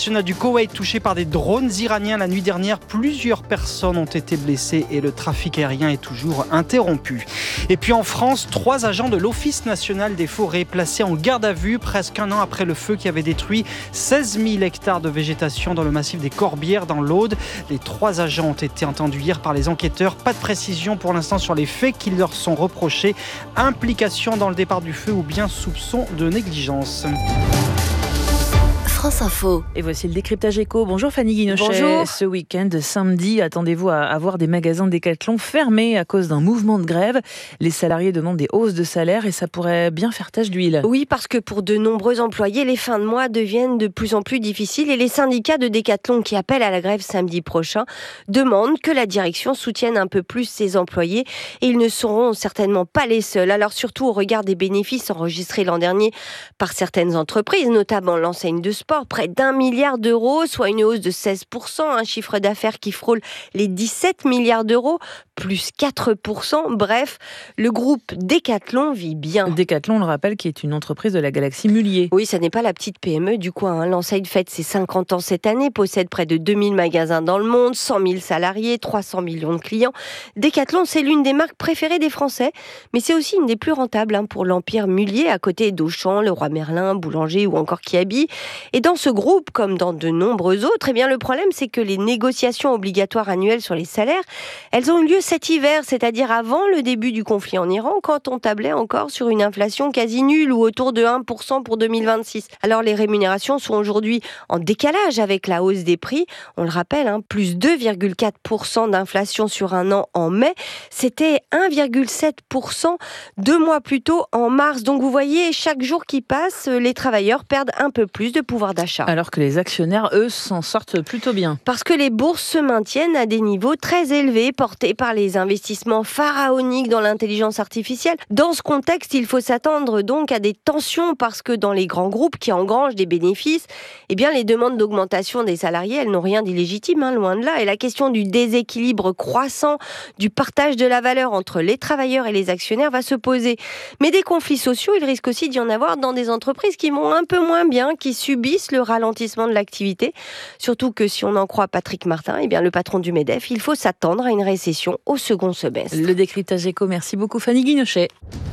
national du Koweït touché par des drones iraniens la nuit dernière. Plusieurs personnes ont été blessées et le trafic aérien est toujours interrompu. Et puis en France, 3 agents de l'Office national des forêts placés en garde à vue presque un an après le feu qui avait détruit 16 000 hectares de végétation dans le massif des Corbières dans l'Aude. Les 3 agents ont été entendus hier par les enquêteurs. Pas de précision pour l'instant sur les faits qui leur sont reprochés. Implication dans le départ du feu ou bien soupçon de négligence. France Info. Et voici le décryptage éco. Bonjour Fanny Guinochet. Bonjour. Ce week-end, samedi, attendez-vous à avoir des magasins Decathlon fermés à cause d'un mouvement de grève. Les salariés demandent des hausses de salaire et ça pourrait bien faire tache d'huile. Oui, parce que pour de nombreux employés, les fins de mois deviennent de plus en plus difficiles et les syndicats de Decathlon qui appellent à la grève samedi prochain demandent que la direction soutienne un peu plus ses employés et ils ne seront certainement pas les seuls. Alors surtout au regard des bénéfices enregistrés l'an dernier par certaines entreprises, notamment l'enseigne de sport, près d'1 milliard d'euros, soit une hausse de 16%, un chiffre d'affaires qui frôle les 17 milliards d'euros, plus 4%. Bref, le groupe Decathlon vit bien. Decathlon, on le rappelle, qui est une entreprise de la galaxie Mullier. Oui, ça n'est pas la petite PME du coin. L'enseigne fête ses 50 ans cette année, possède près de 2000 magasins dans le monde, 100 000 salariés, 300 millions de clients. Decathlon, c'est l'une des marques préférées des Français, mais c'est aussi une des plus rentables pour l'empire Mullier, à côté d'Auchan, Leroy Merlin, Boulanger ou encore Kiabi. Et dans ce groupe, comme dans de nombreux autres, le problème, c'est que les négociations obligatoires annuelles sur les salaires, elles ont eu lieu cet hiver, c'est-à-dire avant le début du conflit en Iran, quand on tablait encore sur une inflation quasi nulle ou autour de 1% pour 2026. Alors les rémunérations sont aujourd'hui en décalage avec la hausse des prix. On le rappelle, plus 2,4% d'inflation sur un an en mai. C'était 1,7% 2 mois plus tôt en mars. Donc vous voyez, chaque jour qui passe, les travailleurs perdent un peu plus de pouvoir d'achat. Alors que les actionnaires, eux, s'en sortent plutôt bien. Parce que les bourses se maintiennent à des niveaux très élevés, portés par les investissements pharaoniques dans l'intelligence artificielle. Dans ce contexte, il faut s'attendre donc à des tensions parce que dans les grands groupes qui engrangent des bénéfices, les demandes d'augmentation des salariés, elles n'ont rien d'illégitime, loin de là. Et la question du déséquilibre croissant, du partage de la valeur entre les travailleurs et les actionnaires va se poser. Mais des conflits sociaux, il risque aussi d'y en avoir dans des entreprises qui vont un peu moins bien, qui subissent le ralentissement de l'activité. Surtout que si on en croit Patrick Martin, le patron du MEDEF, il faut s'attendre à une récession au second semestre. Le décryptage éco, merci beaucoup Fanny Guinochet.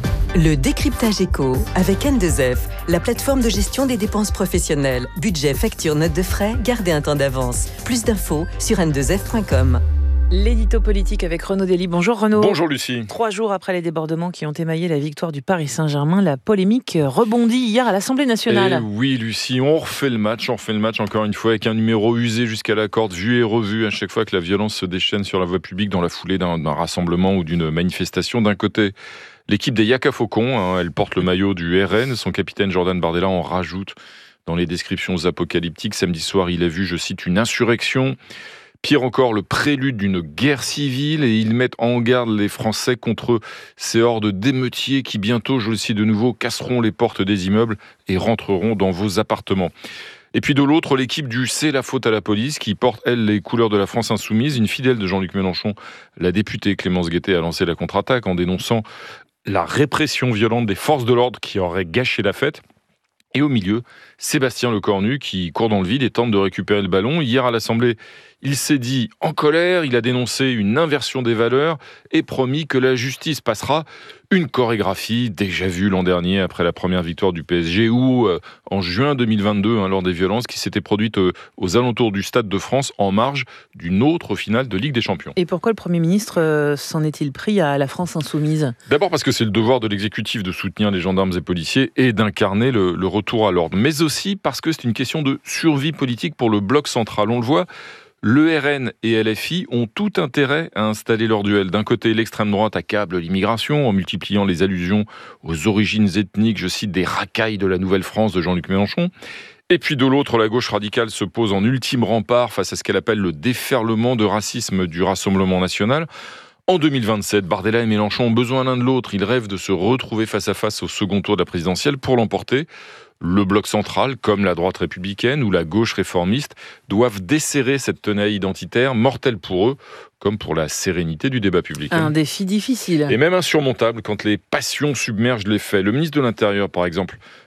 Le décryptage éco avec N2F, la plateforme de gestion des dépenses professionnelles. Budget, facture, notes de frais, gardez un temps d'avance. Plus d'infos sur n2f.com. L'édito politique avec Renaud Dely. Bonjour Renaud. Bonjour Lucie. 3 jours après les débordements qui ont émaillé la victoire du Paris Saint-Germain, la polémique rebondit hier à l'Assemblée nationale. Oui Lucie, on refait le match encore une fois avec un numéro usé jusqu'à la corde, vu et revu à chaque fois que la violence se déchaîne sur la voie publique dans la foulée d'un rassemblement ou d'une manifestation. D'un côté, l'équipe des Yaka Faucons, elle porte le maillot du RN, son capitaine Jordan Bardella en rajoute dans les descriptions apocalyptiques. Samedi soir, il a vu, je cite, une insurrection. Pire encore, le prélude d'une guerre civile, et ils mettent en garde les Français contre ces hordes d'émeutiers qui bientôt, je le cite de nouveau, casseront les portes des immeubles et rentreront dans vos appartements. Et puis de l'autre, l'équipe du C'est la faute à la police, qui porte, elle, les couleurs de la France insoumise. Une fidèle de Jean-Luc Mélenchon, la députée Clémence Guettet, a lancé la contre-attaque en dénonçant la répression violente des forces de l'ordre qui aurait gâché la fête. Et au milieu, Sébastien Lecornu qui court dans le vide et tente de récupérer le ballon. Hier à l'Assemblée, il s'est dit en colère, il a dénoncé une inversion des valeurs et promis que la justice passera. Une chorégraphie déjà vue l'an dernier après la première victoire du PSG ou en juin 2022 lors des violences qui s'étaient produites aux alentours du Stade de France en marge d'une autre finale de Ligue des Champions. Et pourquoi le Premier ministre s'en est-il pris à la France insoumise ? D'abord parce que c'est le devoir de l'exécutif de soutenir les gendarmes et policiers et d'incarner le retour à l'ordre. Mais aussi parce que c'est une question de survie politique pour le bloc central. On le voit, le RN et LFI ont tout intérêt à installer leur duel. D'un côté, l'extrême droite accable l'immigration en multipliant les allusions aux origines ethniques, je cite, des racailles de la Nouvelle-France de Jean-Luc Mélenchon. Et puis de l'autre, la gauche radicale se pose en ultime rempart face à ce qu'elle appelle le déferlement de racisme du Rassemblement national. En 2027, Bardella et Mélenchon ont besoin l'un de l'autre. Ils rêvent de se retrouver face à face au second tour de la présidentielle pour l'emporter. Le bloc central, comme la droite républicaine ou la gauche réformiste, doivent desserrer cette tenaille identitaire, mortelle pour eux, comme pour la sérénité du débat public. Un défi difficile. Et même insurmontable quand les passions submergent les faits. Le ministre de l'Intérieur, par exemple,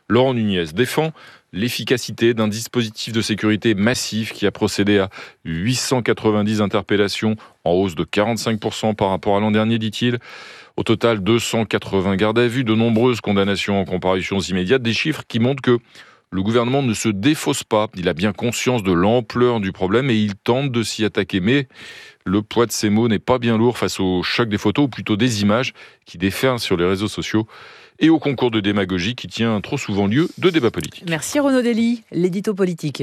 Laurent Nunez défend l'efficacité d'un dispositif de sécurité massif qui a procédé à 890 interpellations, en hausse de 45% par rapport à l'an dernier, dit-il. Au total, 280 gardes à vue, de nombreuses condamnations en comparutions immédiates, des chiffres qui montrent que le gouvernement ne se défausse pas. Il a bien conscience de l'ampleur du problème et il tente de s'y attaquer. Mais le poids de ces mots n'est pas bien lourd face au choc des photos, ou plutôt des images qui déferlent sur les réseaux sociaux, et au concours de démagogie qui tient trop souvent lieu de débats politiques. Merci Renaud Dely, l'édito politique.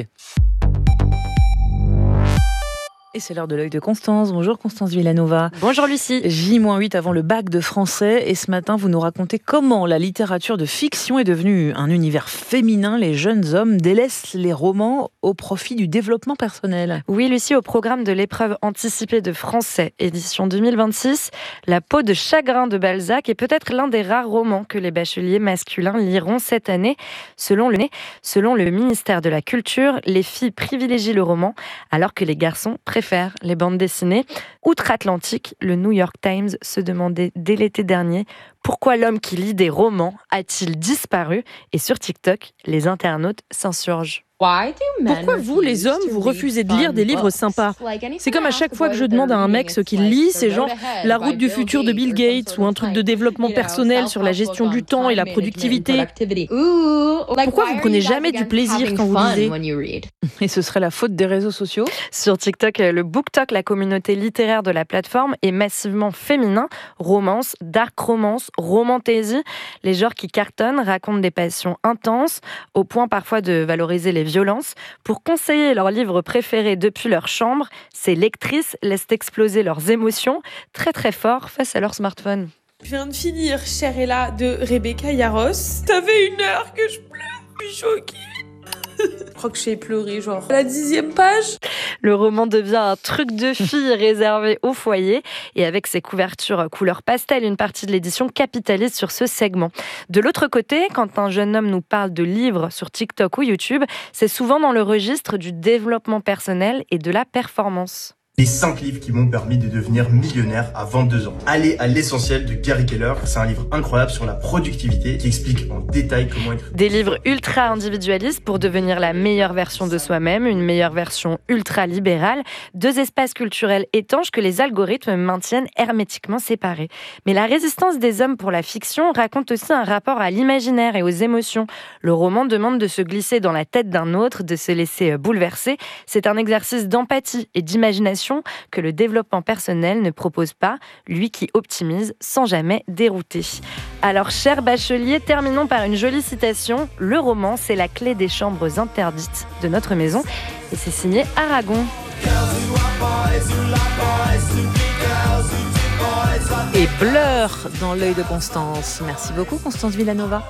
Et c'est l'heure de l'œil de Constance. Bonjour Constance Villanova. Bonjour Lucie. J-8 avant le bac de français. Et ce matin, vous nous racontez comment la littérature de fiction est devenue un univers féminin. Les jeunes hommes délaissent les romans au profit du développement personnel. Oui Lucie, au programme de l'épreuve anticipée de français, édition 2026, La peau de chagrin de Balzac est peut-être l'un des rares romans que les bacheliers masculins liront cette année. Selon le ministère de la Culture, les filles privilégient le roman alors que les garçons préfèrent les bandes dessinées. Outre-Atlantique, le New York Times se demandait dès l'été dernier pourquoi l'homme qui lit des romans a-t-il disparu, et sur TikTok, les internautes s'insurgent. Pourquoi vous, les hommes, vous refusez de lire des livres sympas ? C'est comme à chaque fois que je demande à un mec ce qu'il lit, c'est genre La route du futur de Bill Gates ou un truc de développement personnel sur la gestion du temps et la productivité. Pourquoi vous prenez jamais du plaisir quand vous lisez ? Et ce serait la faute des réseaux sociaux ? Sur TikTok, le BookTok, la communauté littéraire de la plateforme, est massivement féminin. Romance, dark romance, romantasy, les genres qui cartonnent racontent des passions intenses, au point parfois de valoriser les violences. Pour conseiller leurs livres préférés depuis leur chambre, ces lectrices laissent exploser leurs émotions très très fort face à leur smartphone. Je viens de finir Cherella de Rebecca Yarros. Ça fait 1 heure que je pleure, je suis choquée. Je crois que j'ai pleuré genre à la 10e page. Le roman devient un truc de fille réservé au foyer, et avec ses couvertures couleur pastel, une partie de l'édition capitalise sur ce segment. De l'autre côté, quand un jeune homme nous parle de livres sur TikTok ou YouTube, c'est souvent dans le registre du développement personnel et de la performance. Les 5 livres qui m'ont permis de devenir millionnaire à 22 ans. Allez à l'essentiel de Gary Keller. C'est un livre incroyable sur la productivité qui explique en détail comment être... Des livres ultra individualistes pour devenir la meilleure version de soi-même, une meilleure version ultra libérale. 2 espaces culturels étanches que les algorithmes maintiennent hermétiquement séparés. Mais la résistance des hommes pour la fiction raconte aussi un rapport à l'imaginaire et aux émotions. Le roman demande de se glisser dans la tête d'un autre, de se laisser bouleverser. C'est un exercice d'empathie et d'imagination que le développement personnel ne propose pas, lui qui optimise sans jamais dérouter. Alors, chers bacheliers, terminons par une jolie citation. Le roman, c'est la clé des chambres interdites de notre maison. Et c'est signé Aragon. Et Blur dans l'œil de Constance. Merci beaucoup Constance Villanova.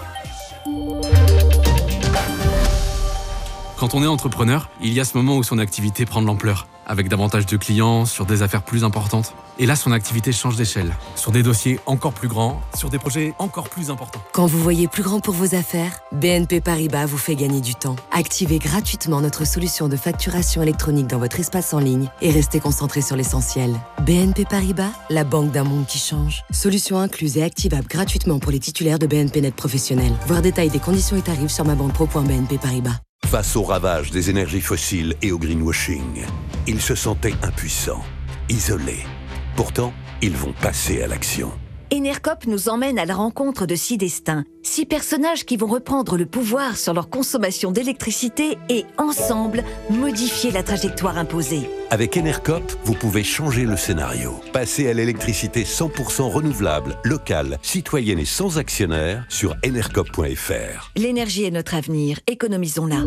Quand on est entrepreneur, il y a ce moment où son activité prend de l'ampleur, avec davantage de clients, sur des affaires plus importantes. Et là, son activité change d'échelle, sur des dossiers encore plus grands, sur des projets encore plus importants. Quand vous voyez plus grand pour vos affaires, BNP Paribas vous fait gagner du temps. Activez gratuitement notre solution de facturation électronique dans votre espace en ligne et restez concentré sur l'essentiel. BNP Paribas, la banque d'un monde qui change. Solution incluse et activable gratuitement pour les titulaires de BNP Net Professionnel. Voir détail des conditions et tarifs sur mabanquepro.bnp Paribas. Face au ravage des énergies fossiles et au greenwashing, ils se sentaient impuissants, isolés. Pourtant, ils vont passer à l'action. Enercop nous emmène à la rencontre de 6 destins. 6 personnages qui vont reprendre le pouvoir sur leur consommation d'électricité et, ensemble, modifier la trajectoire imposée. Avec Enercop, vous pouvez changer le scénario. Passer à l'électricité 100% renouvelable, locale, citoyenne et sans actionnaire sur enercop.fr. L'énergie est notre avenir, économisons-la.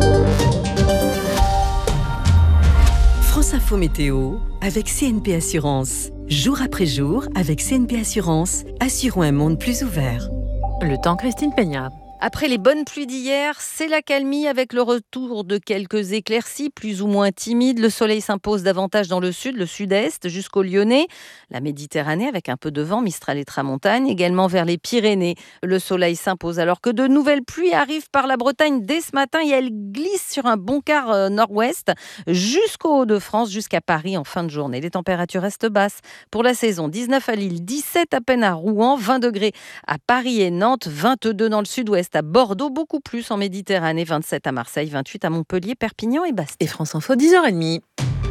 France Info Météo avec CNP Assurance. Jour après jour, avec CNP Assurance, assurons un monde plus ouvert. Le temps, Christine Peña. Après les bonnes pluies d'hier, c'est l'accalmie avec le retour de quelques éclaircies plus ou moins timides. Le soleil s'impose davantage dans le sud, le sud-est, jusqu'au Lyonnais. La Méditerranée avec un peu de vent, Mistral et Tramontane, également vers les Pyrénées. Le soleil s'impose alors que de nouvelles pluies arrivent par la Bretagne dès ce matin et elles glissent sur un bon quart nord-ouest jusqu'au Hauts-de-France, jusqu'à Paris en fin de journée. Les températures restent basses pour la saison. 19 à Lille, 17 à peine à Rouen, 20 degrés à Paris et Nantes, 22 dans le sud-ouest. Brest, à Bordeaux, beaucoup plus en Méditerranée, 27 à Marseille, 28 à Montpellier, Perpignan et Bastia. Et France Info, 10h30.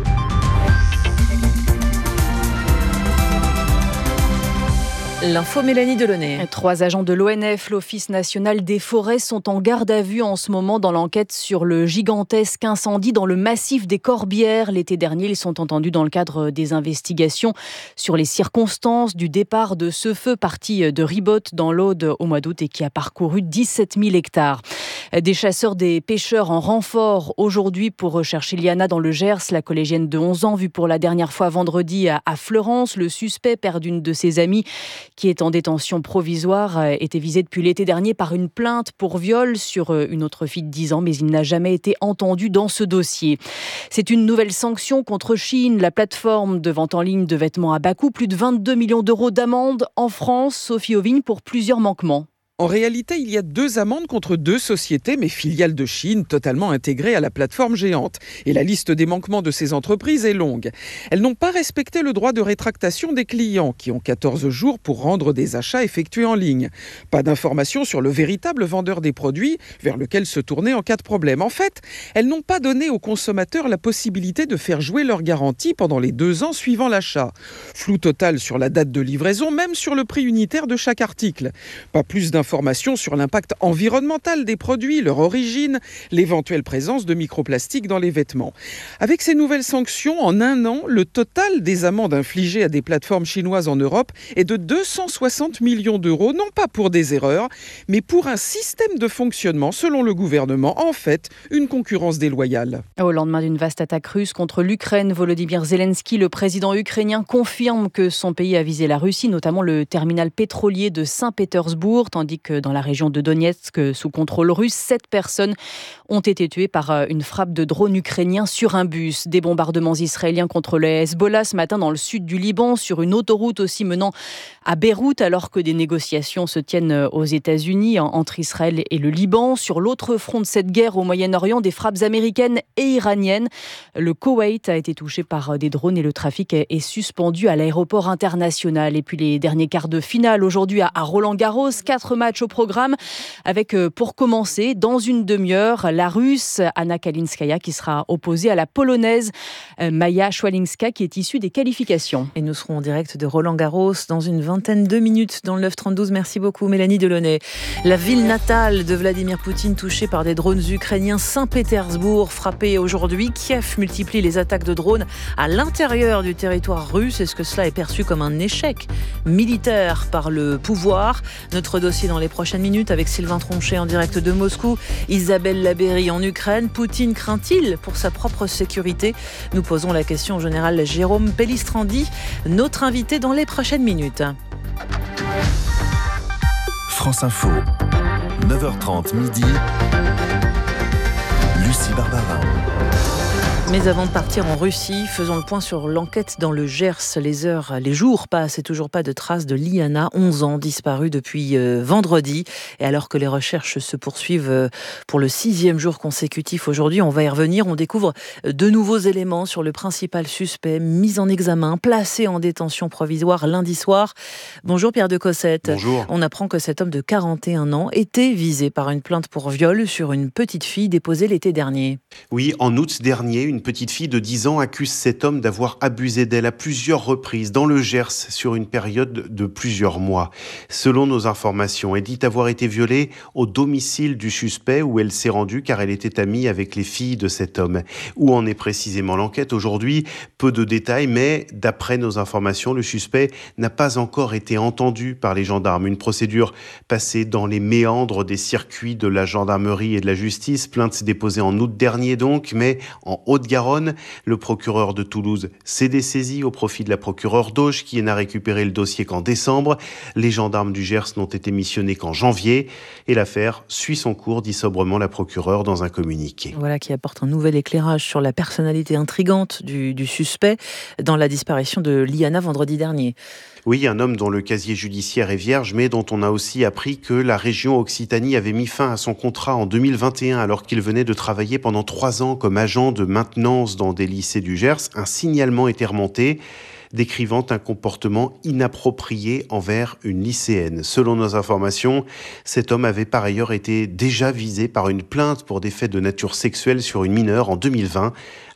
L'info Mélanie Delaunay. 3 agents de l'ONF, l'Office national des forêts, sont en garde à vue en ce moment dans l'enquête sur le gigantesque incendie dans le massif des Corbières. L'été dernier, ils sont entendus dans le cadre des investigations sur les circonstances du départ de ce feu parti de Ribotte dans l'Aude au mois d'août et qui a parcouru 17 000 hectares. Des chasseurs, des pêcheurs en renfort aujourd'hui pour rechercher Liana dans le Gers. La collégienne de 11 ans, vue pour la dernière fois vendredi à Fleurance. Le suspect, père d'une de ses amies, qui est en détention provisoire, était visé depuis l'été dernier par une plainte pour viol sur une autre fille de 10 ans, mais il n'a jamais été entendu dans ce dossier. C'est une nouvelle sanction contre Shein, la plateforme de vente en ligne de vêtements à bas coût. Plus de 22 millions d'euros d'amende en France. Sophie Auvigne pour plusieurs manquements. En réalité, il y a 2 amendes contre 2 sociétés, mais filiales de Shein, totalement intégrées à la plateforme géante. Et la liste des manquements de ces entreprises est longue. Elles n'ont pas respecté le droit de rétractation des clients, qui ont 14 jours pour rendre des achats effectués en ligne. Pas d'informations sur le véritable vendeur des produits, vers lequel se tourner en cas de problème. En fait, elles n'ont pas donné aux consommateurs la possibilité de faire jouer leur garantie pendant les 2 ans suivant l'achat. Flou total sur la date de livraison, même sur le prix unitaire de chaque article. Pas plus d'informations sur l'impact environnemental des produits, leur origine, l'éventuelle présence de microplastiques dans les vêtements. Avec ces nouvelles sanctions, en 1 an, le total des amendes infligées à des plateformes chinoises en Europe est de 260 millions d'euros, non pas pour des erreurs, mais pour un système de fonctionnement, selon le gouvernement, en fait, une concurrence déloyale. Au lendemain d'une vaste attaque russe contre l'Ukraine, Volodymyr Zelensky, le président ukrainien, confirme que son pays a visé la Russie, notamment le terminal pétrolier de Saint-Pétersbourg, tandis que dans la région de Donetsk, sous contrôle russe, 7 personnes ont été tuées par une frappe de drone ukrainien sur un bus. Des bombardements israéliens contre le Hezbollah ce matin dans le sud du Liban, sur une autoroute aussi menant à Beyrouth, alors que des négociations se tiennent aux États-Unis entre Israël et le Liban. Sur l'autre front de cette guerre au Moyen-Orient, des frappes américaines et iraniennes. Le Koweït a été touché par des drones et le trafic est suspendu à l'aéroport international. Et puis les derniers quarts de finale aujourd'hui à Roland-Garros, 4 matchs au programme avec, pour commencer, dans une demi-heure, la Russe Anna Kalinskaya qui sera opposée à la Polonaise Maja Szwalinska qui est issue des qualifications. Et nous serons en direct de Roland-Garros dans une vingtaine de minutes dans le 9-32. Merci beaucoup Mélanie Delaunay. La ville natale de Vladimir Poutine touchée par des drones ukrainiens, Saint-Pétersbourg frappé aujourd'hui. Kiev multiplie les attaques de drones à l'intérieur du territoire russe. Est-ce que cela est perçu comme un échec militaire par le pouvoir? Notre dossier dans les prochaines minutes avec Sylvain Tronchet en direct de Moscou. Isabelle Labéry en Ukraine. Poutine craint-il pour sa propre sécurité? Nous posons la question au général Jérôme Pellistrandi, notre invité dans les prochaines minutes. France Info, 9h30 midi. Lucie Barbara. Mais avant de partir en Russie, faisons le point sur l'enquête dans le Gers. Les jours passent et toujours pas de traces de Liana, 11 ans, disparue depuis vendredi. Et alors que les recherches se poursuivent pour le 6e jour consécutif aujourd'hui, on va y revenir. On découvre de nouveaux éléments sur le principal suspect, mis en examen, placé en détention provisoire lundi soir. Bonjour Pierre de Cossette. Bonjour. On apprend que cet homme de 41 ans était visé par une plainte pour viol sur une petite fille déposée l'été dernier. Oui, en août dernier, une petite fille de 10 ans accuse cet homme d'avoir abusé d'elle à plusieurs reprises dans le Gers sur une période de plusieurs mois. Selon nos informations, elle dit avoir été violée au domicile du suspect où elle s'est rendue car elle était amie avec les filles de cet homme. Où en est précisément l'enquête aujourd'hui? Peu de détails, mais d'après nos informations, le suspect n'a pas encore été entendu par les gendarmes. Une procédure passée dans les méandres des circuits de la gendarmerie et de la justice. Plainte déposée en août dernier donc, mais en Haute-Garonne, le procureur de Toulouse s'est dessaisi au profit de la procureure d'Auch qui n'a récupéré le dossier qu'en décembre. Les gendarmes du Gers n'ont été missionnés qu'en janvier et l'affaire suit son cours, dit sobrement la procureure dans un communiqué. Voilà qui apporte un nouvel éclairage sur la personnalité intrigante du suspect dans la disparition de Liana vendredi dernier. Oui, un homme dont le casier judiciaire est vierge, mais dont on a aussi appris que la région Occitanie avait mis fin à son contrat en 2021 alors qu'il venait de travailler pendant 3 ans comme agent de maintenance dans des lycées du Gers. Un signalement était remonté. décrivant un comportement inapproprié envers une lycéenne. Selon nos informations, cet homme avait par ailleurs été déjà visé par une plainte pour des faits de nature sexuelle sur une mineure en 2020.